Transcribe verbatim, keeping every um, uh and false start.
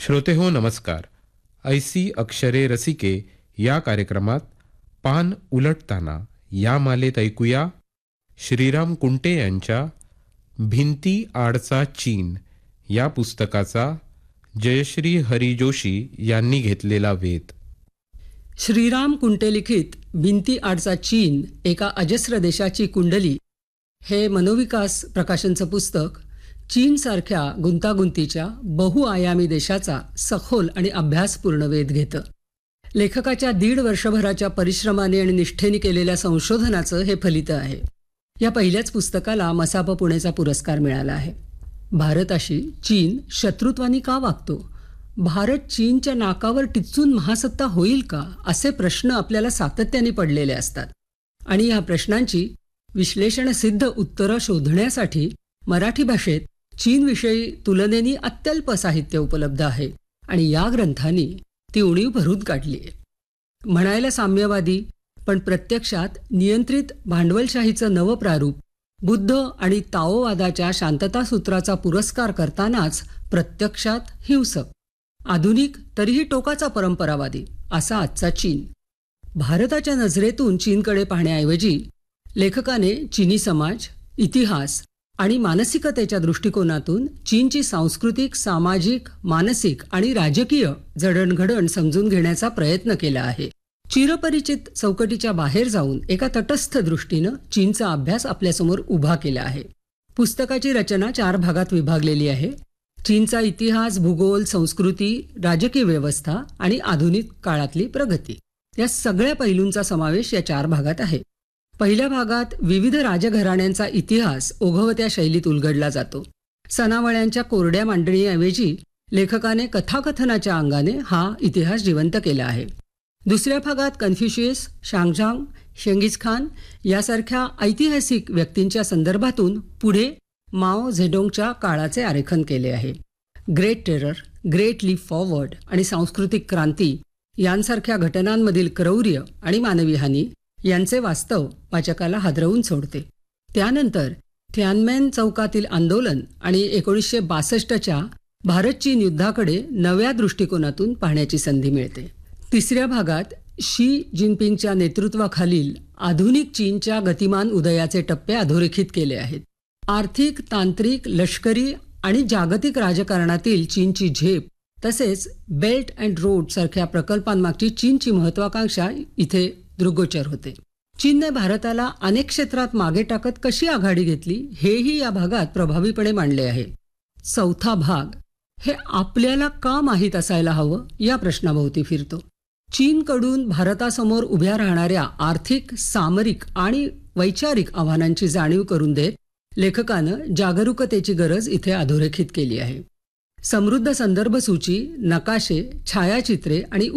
श्रोते हो नमस्कार. ऐसी अक्षरे रसिके या कार्यक्रमात पान उलटताना या मालेत ऐकूया श्रीराम कुंटे यांच्या भिंती आडचा चीन या पुस्तकाचा जयश्री हरी जोशी यांनी घेतलेला वेध. श्रीराम कुंटे लिखित भिंती आडचा चीन एका अजस्र देशाची कुंडली हे मनोविकास प्रकाशनचं पुस्तक चीनसारख्या गुंतागुंतीच्या बहुआयामी देशाचा सखोल आणि अभ्यासपूर्ण वेध घेतं. लेखकाच्या दीड वर्षभराच्या परिश्रमाने आणि निष्ठेने केलेल्या संशोधनाचं हे फलित आहे. या पहिल्याच पुस्तकाला मसाप पुणेचा पुरस्कार मिळाला आहे. भारताशी चीन शत्रुत्वानी का वागतो? भारत चीनच्या नाकावर टिचून महासत्ता होईल का? असे प्रश्न आपल्याला सातत्याने पडलेले असतात आणि या प्रश्नांची विश्लेषणसिद्ध उत्तरं शोधण्यासाठी मराठी भाषेत चीनविषयी तुलनेनी अत्यल्प साहित्य उपलब्ध आहे आणि या ग्रंथांनी ती उणीव भरून काढली आहे. म्हणायला साम्यवादी पण प्रत्यक्षात नियंत्रित भांडवलशाहीचं नवं प्रारूप, बुद्ध आणि ताओवादाच्या शांतता सूत्राचा पुरस्कार करतानाच प्रत्यक्षात हिंसक, आधुनिक तरीही टोकाचा परंपरावादी असा आजचा चीन. भारताच्या नजरेतून चीनकडे पाहण्याऐवजी लेखकाने चीनी समाज, इतिहास आणि मानसिकतेच्या दृष्टिकोनातून चीनची सांस्कृतिक, सामाजिक, मानसिक आणि राजकीय जडणघडण समजून घेण्याचा प्रयत्न केला आहे. चिरपरिचित चौकटीच्या बाहेर जाऊन एका तटस्थ दृष्टीनं चीनचा अभ्यास आपल्यासमोर उभा केला आहे. पुस्तकाची रचना चार भागात विभागलेली आहे. चीनचा इतिहास, भूगोल, संस्कृती, राजकीय व्यवस्था आणि आधुनिक काळातली प्रगती या सगळ्या पैलूंचा समावेश या चार भागात आहे. पहिल्या भागात विविध राजघराण्यांचा इतिहास ओघवत्या शैलीत उलगडला जातो. सनावळ्यांच्या कोरड्या मांडणीऐवजी लेखकाने कथाकथनाच्या अंगाने हा इतिहास जिवंत केला आहे. दुसऱ्या भागात कन्फ्युशियस, शांगझांग, शेंगिस खान यासारख्या ऐतिहासिक व्यक्तींच्या संदर्भातून पुढे माओ झेडोंगच्या काळाचे आरेखन केले आहे. Great terror, great leaf forward आणि सांस्कृतिक क्रांती यांसारख्या घटनांमधील क्रौर्य आणि मानवी हानी यांचे वास्तव वाचकाला हादरवून सोडते. त्यानंतर थियानमेन चौकातील आंदोलन आणि एकोणीसशे बासष्टच्या भारत चीन युद्धाकडे नव्या दृष्टिकोनातून पाहण्याची संधी मिळते. तिसऱ्या भागात शी जिनपिंगच्या नेतृत्वाखालील आधुनिक चीनच्या गतिमान उदयाचे टप्पे अधोरेखित केले आहेत. आर्थिक, तांत्रिक, लष्करी आणि जागतिक राजकारणातील चीनची झेप तसेच बेल्ट अँड रोड सारख्या प्रकल्पांमागची चीनची महत्वाकांक्षा इथे दृग्गोचर होते. चीनने भारताला अनेक क्षेत्रात मागे टाकत कशी आघाडी घेतली हेही या भागात प्रभावीपणे मांडले आहे. चौथा भाग हे आपल्याला का माहीत असायला हवं या प्रश्नाभोवती फिरतो. चीनकडून भारतासमोर उभ्या राहणाऱ्या आर्थिक, सामरिक आणि वैचारिक आव्हानांची जाणीव करून देत लेखकानं जागरूकतेची गरज इथे अधोरेखित केली आहे. समृद्ध संदर्भ सूची, नकाशे, छायाचित्रे आणि